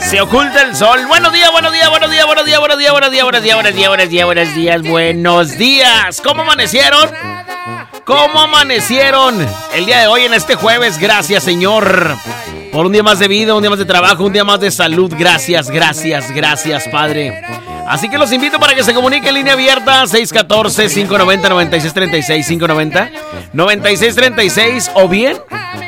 Se oculta el sol. Buenos días, buenos días, buenos días, buenos días, buenos días, buenos días, buenos días, buenos días, buenos días, buenos días, buenos días. ¿Cómo amanecieron? ¿Cómo amanecieron el día de hoy en este jueves? Gracias, Señor, por un día más de vida, un día más de trabajo, un día más de salud. Gracias, gracias, gracias, Padre. Así que los invito para que se comuniquen en línea abierta 614-590-9636, 590-9636 o bien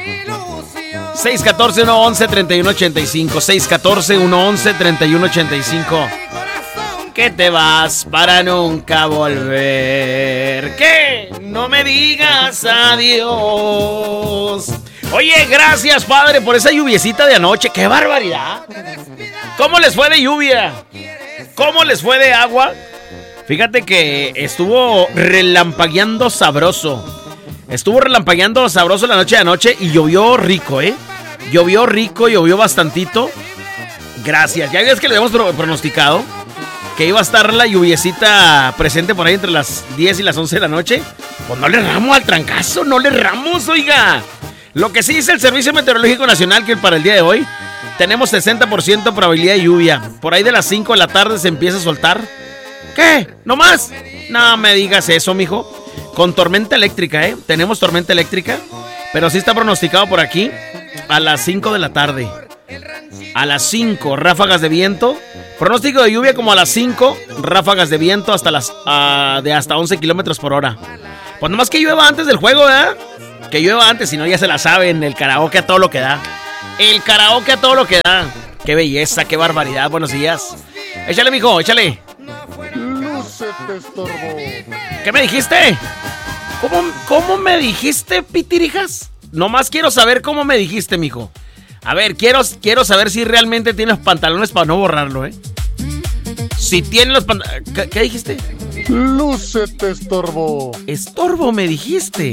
614-111-3185, 614-111-3185. Que te vas para nunca volver, que no me digas adiós. Oye, gracias, Padre, por esa lluviecita de anoche. ¡Qué barbaridad! ¿Cómo les fue de lluvia? ¿Cómo les fue de agua? Fíjate que estuvo relampagueando sabroso. Estuvo relampagueando sabroso la noche de anoche y llovió rico, ¿eh? Llovió rico, llovió bastantito. Gracias. Ya ves que le habíamos pronosticado que iba a estar la lluviecita presente por ahí entre las 10 y las 11 de la noche. Pues no le erramos al trancazo, no le erramos, oiga. Lo que sí dice el Servicio Meteorológico Nacional, que para el día de hoy tenemos 60% probabilidad de lluvia. Por ahí de las 5 de la tarde se empieza a soltar. ¿Qué? ¿No más? No me digas eso, mijo. Con tormenta eléctrica, ¿eh? Tenemos tormenta eléctrica, pero sí está pronosticado por aquí a las 5 de la tarde. A las 5, ráfagas de viento. Pronóstico de lluvia como a las 5, ráfagas de viento de hasta 11 kilómetros por hora. Pues nomás que llueva antes del juego, ¿verdad? Que llueva antes, si no ya se la saben. El karaoke a todo lo que da. El karaoke a todo lo que da. Qué belleza, qué barbaridad. Buenos días. Échale, mijo, échale. Lúcete, estorbo. ¿Qué me dijiste? ¿Cómo me dijiste, pitirijas? Nomás quiero saber cómo me dijiste, mijo. A ver, quiero saber si realmente tienes pantalones para no borrarlo, ¿eh? Si tienes los pantalones... ¿Qué dijiste? Lúcete, estorbo. Estorbo me dijiste.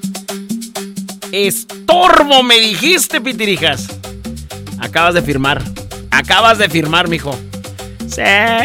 Estorbo me dijiste, pitirijas. Acabas de firmar, mijo. Sí.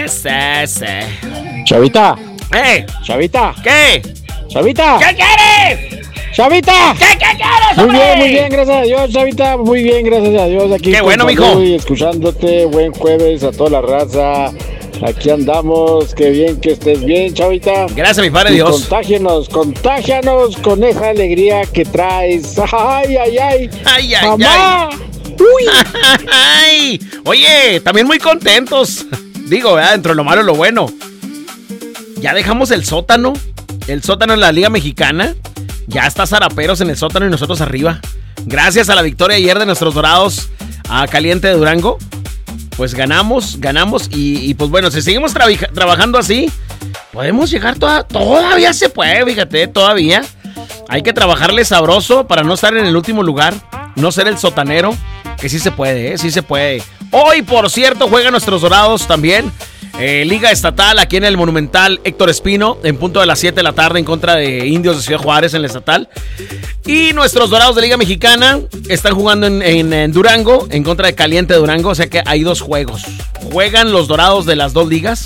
Chavita. Chavita. ¿Qué? Chavita. ¿Qué quieres? Chavita. ¿Qué quieres, hombre? Muy bien, gracias a Dios, Chavita. Muy bien, gracias a Dios. Aquí qué bueno, mijo. Y escuchándote. Buen jueves a toda la raza. Aquí andamos. Qué bien que estés bien, Chavita. Gracias, mi Padre Dios. Contágianos con esa alegría que traes. Ay. Mamá. Uy. Ay. Oye, también muy contentos. Digo, ¿verdad? Dentro de lo malo, lo bueno. Ya dejamos el sótano. El sótano en la Liga Mexicana. Ya está Zaraperos en el sótano y nosotros arriba. Gracias a la victoria ayer de nuestros Dorados a Caliente de Durango. Pues ganamos y pues bueno, si seguimos trabajando así, podemos llegar todavía se puede, fíjate, todavía. Hay que trabajarle sabroso para no estar en el último lugar, no ser el sotanero, que sí se puede, sí se puede. Hoy, por cierto, juegan nuestros Dorados también. Liga Estatal aquí en el Monumental Héctor Espino en punto de las 7 de la tarde en contra de Indios de Ciudad Juárez en la Estatal. Y nuestros Dorados de Liga Mexicana están jugando en Durango en contra de Caliente de Durango, o sea que hay dos juegos. Juegan los Dorados de las dos ligas.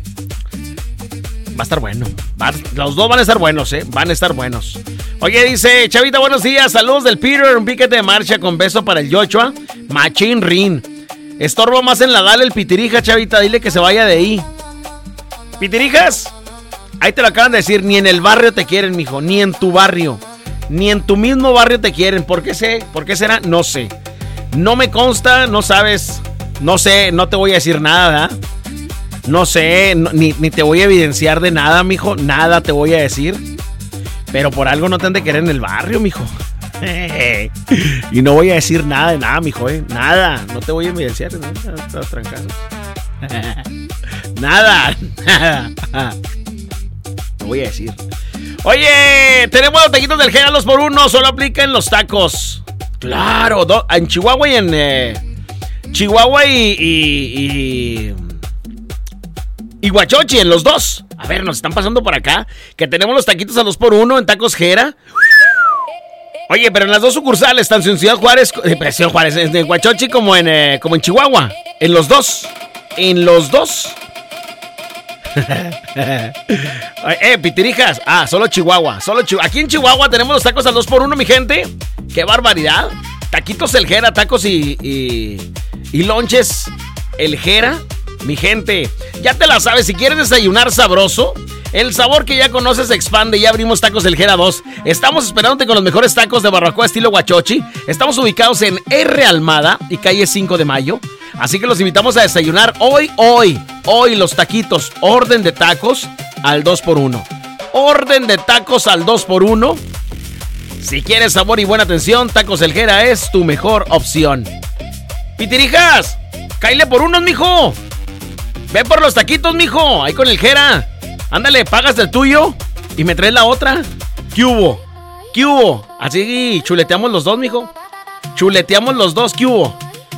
Va a estar bueno. Los dos van a estar buenos, van a estar buenos. Oye, dice Chavita, buenos días, saludos del Peter, un piquete de marcha con beso para el Yochoa, Machín Rin. Estorbo más en la Dale el Pitirija, Chavita, dile que se vaya de ahí. Pitirijas, ahí te lo acaban de decir, ni en el barrio te quieren, mijo, ni en tu barrio, ni en tu mismo barrio te quieren. ¿Por qué será? No sé. No me consta, no sabes, no sé, no te voy a decir nada, ¿verdad? No sé, ni te voy a evidenciar de nada, mijo, nada te voy a decir. Pero por algo no te han de querer en el barrio, mijo. Y no voy a decir nada de nada, mijo, nada, no te voy a evidenciar, ¿no? Estás trancado. Nada. No voy a decir. Oye, tenemos los taquitos del G a 2x1, solo aplica en los tacos. Claro, en Chihuahua y en Chihuahua y Huachochi, en los dos. A ver, nos están pasando por acá que tenemos los taquitos a 2x1 en Tacos Jera. Oye, pero en las dos sucursales, tanto en Ciudad Juárez, en Huachochi como en Chihuahua. En los dos. Pitirijas. Solo Chihuahua. Aquí en Chihuahua tenemos los tacos al 2x1, mi gente. ¡Qué barbaridad! Taquitos El Jera, tacos y lonches el Jera. Mi gente, ya te la sabes, si quieres desayunar sabroso, el sabor que ya conoces se expande. Ya abrimos Tacos del Jera 2. Estamos esperándote con los mejores tacos de barbacoa estilo Huachochi. Estamos ubicados en R. Almada y calle 5 de Mayo. Así que los invitamos a desayunar hoy los taquitos. Orden de tacos al 2x1. Orden de tacos al 2x1. Si quieres sabor y buena atención, Tacos del Jera es tu mejor opción. Pitirijas, cáile por unos, mijo. Ve por los taquitos, mijo. Ahí con el Jera. Ándale, pagas el tuyo y me traes la otra. ¿Qué hubo? ¿Qué hubo? Así chuleteamos los dos, mijo. Chuleteamos los dos, ¿qué hubo?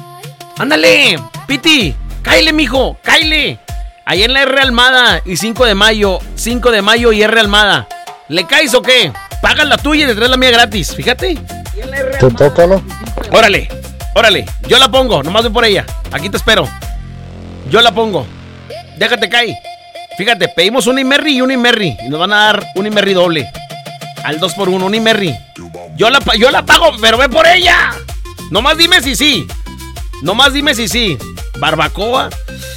Ándale, Piti. Cáile, mijo, cáile. Ahí en la R. Almada y 5 de mayo. 5 de mayo y R. Almada. ¿Le caes o qué? Pagas la tuya y le traes la mía gratis. Fíjate. Te toca, ¿no? Órale, órale. Yo la pongo, nomás voy por ella. Aquí te espero. Yo la pongo. Déjate caer. Fíjate, pedimos una Imerri y una Imerri. Y nos van a dar una Imerri doble. Al 2x1, una Imerri. Yo la pago, pero ve por ella. Nomás dime si sí. Nomás dime si sí. Barbacoa,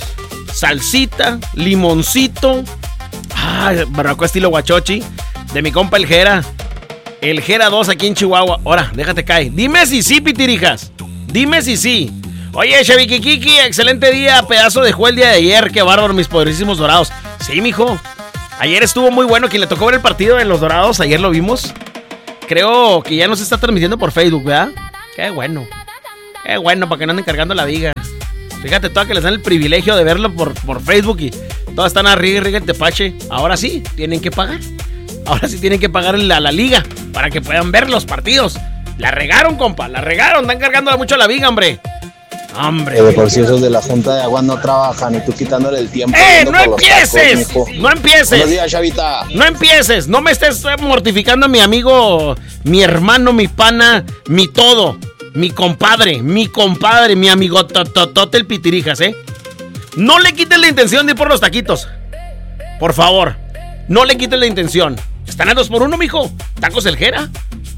salsita, limoncito. Barbacoa estilo Huachochi. De mi compa el Jera. El Jera 2 aquí en Chihuahua. Ahora, déjate caer. Dime si sí, pitirijas. Dime si sí. Oye, Chavikikiki, excelente día. Pedazo de juego el día de ayer. Qué bárbaro, mis poderísimos dorados. Sí, mijo. Ayer estuvo muy bueno. Quien le tocó ver el partido de los dorados, ayer lo vimos. Creo que ya no se está transmitiendo por Facebook, ¿verdad? Qué bueno. Qué bueno, para que no anden cargando la viga. Fíjate, todas que les dan el privilegio de verlo por Facebook y todas están arriba el tepache. Ahora sí, tienen que pagar. Ahora sí tienen que pagar a la liga para que puedan ver los partidos. La regaron, compa, la regaron. Están cargándola mucho a la viga, hombre. Hombre. De por si esos de la Junta de Agua no trabajan y tú quitándole el tiempo. ¡No empieces! Tacos, no empieces. Buenos días, Chavita. No empieces. No me estés mortificando a mi amigo, mi hermano, mi pana, mi todo. Mi compadre, mi amigo Totote el Pitirijas, ¿eh? No le quites la intención de ir por los taquitos. Por favor, no le quites la intención. Están a 2x1, mijo. Tacos del Jera.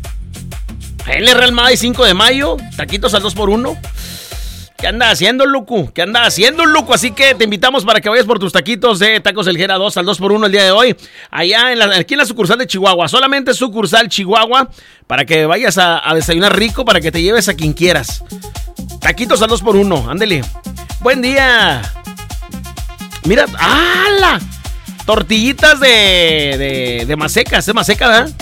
LR Almada y 5 de mayo. Taquitos al 2x1. ¿Qué anda haciendo, Lucu? ¿Qué anda haciendo, Lucu? Así que te invitamos para que vayas por tus taquitos de Tacos del Jera 2 al 2x1 el día de hoy. Allá aquí en la sucursal de Chihuahua. Solamente sucursal Chihuahua. Para que vayas a desayunar rico. Para que te lleves a quien quieras. Taquitos al 2x1. Ándele. Buen día. Mira. ¡Hala! Tortillitas de masecas. ¿Es maseca, verdad?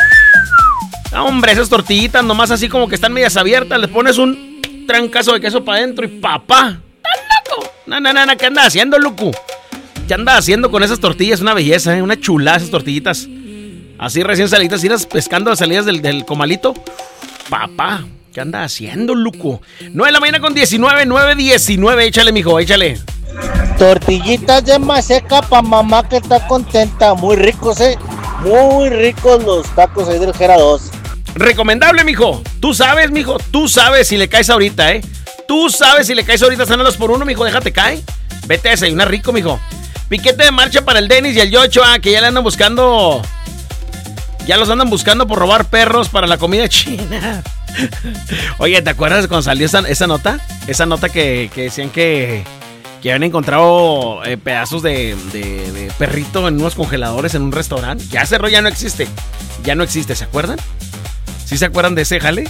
Hombre, esas tortillitas nomás así como que están medias abiertas. Les pones un trancazo de queso para adentro y papá. ¡Tan loco! No, ¿qué anda haciendo, Lucu? ¿Qué anda haciendo con esas tortillas? Una belleza, ¿eh? Una chulada esas tortillitas. Así recién salidas, irás pescando las salidas del comalito. Papá, ¿qué anda haciendo, Lucu? 9 de la mañana con 19, 9:19. Échale, mijo, échale. Tortillitas de maseca pa' mamá que está contenta. Muy ricos, muy ricos los tacos ahí del Jera 2. Recomendable, mijo. Tú sabes, mijo. Tú sabes si le caes ahorita, Tú sabes si le caes ahorita. Están a 2x1, mijo. Déjate caer. Vete a desayunar rico, mijo. Piquete de marcha para el Denis y el Yocho, que ya le andan buscando. Ya los andan buscando por robar perros para la comida china. Oye, ¿te acuerdas cuando salió esa nota? Esa nota que decían que habían encontrado pedazos de perrito en unos congeladores en un restaurante. Ya cerró, ya no existe. Ya no existe, ¿se acuerdan? ¿Sí se acuerdan de ese jale?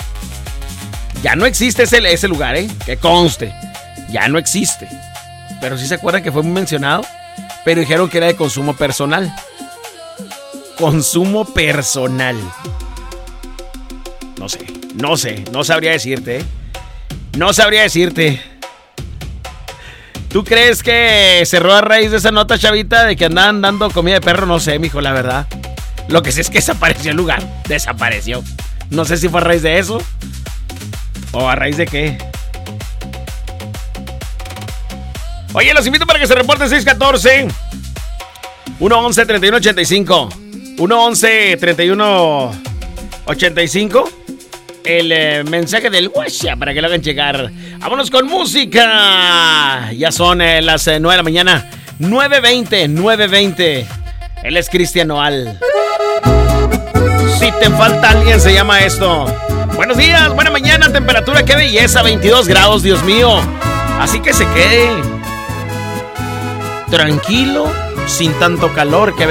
Ya no existe ese lugar, que conste. Ya no existe. Pero sí se acuerdan que fue muy mencionado. Pero dijeron que era de consumo personal. Consumo personal. No sé. No sabría decirte, No sabría decirte. ¿Tú crees que cerró a raíz de esa nota, chavita, de que andaban dando comida de perro? No sé, mijo, la verdad. Lo que sé es que desapareció el lugar. Desapareció. No sé si fue a raíz de eso o a raíz de qué. Oye, los invito para que se reporten 614 111 3185 111 3185. El mensaje del WhatsApp para que lo hagan llegar. Vámonos con música. Ya son las 9 de la mañana. 9:20. Él es Cristian Nodal. Si te falta alguien, se llama esto. Buenos días, buena mañana, temperatura, qué belleza, 22 grados, Dios mío. Así que se quede tranquilo, sin tanto calor, que